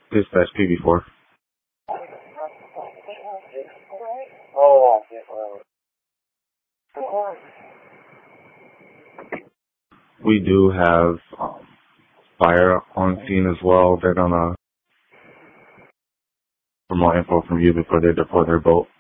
Dispatch PB4. We do have fire on scene as well. They're gonna for more info from you before they deploy their boat.